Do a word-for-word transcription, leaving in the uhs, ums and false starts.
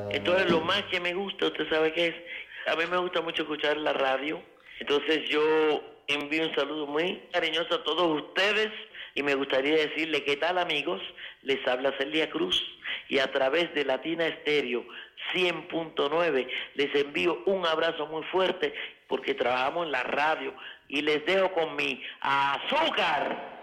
Entonces lo más que me gusta, usted sabe qué es, a mí me gusta mucho escuchar la radio, entonces yo envío un saludo muy cariñoso a todos ustedes y me gustaría decirle qué tal amigos, les habla Celia Cruz y a través de Latina Estéreo cien punto nueve les envío un abrazo muy fuerte porque trabajamos en la radio y les dejo con mi azúcar.